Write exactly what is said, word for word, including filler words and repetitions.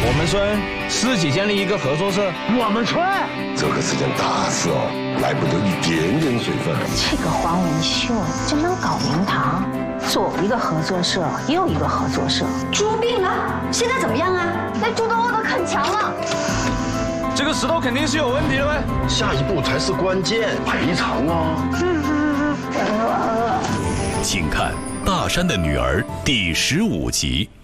我们村自己建立一个合作社。 我们村这可是件大事哦，来不得一点点水分。 这个黄文秀真能搞名堂，左一个合作社，右一个合作社。 猪病了，现在怎么样啊？那猪都饿得很强了。 这个石头肯定是有问题的呗。 下一步才是关键，赔偿啊！ 完了完了。 请看《大山的女儿》第十五集。